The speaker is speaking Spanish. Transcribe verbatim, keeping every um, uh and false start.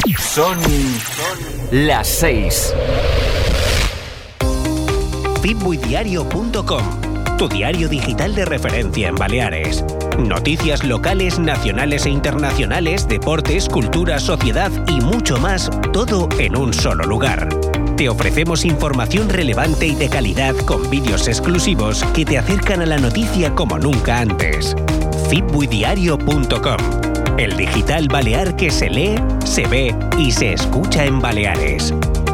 Son las seis. fitbuidiario punto com, tu diario digital de referencia en Baleares. Noticias locales, nacionales e internacionales, deportes, cultura, sociedad y mucho más, todo en un solo lugar. Te ofrecemos información relevante y de calidad con vídeos exclusivos que te acercan a la noticia como nunca antes. fitbuidiario punto com, el digital balear que se lee, se ve y se escucha en Baleares.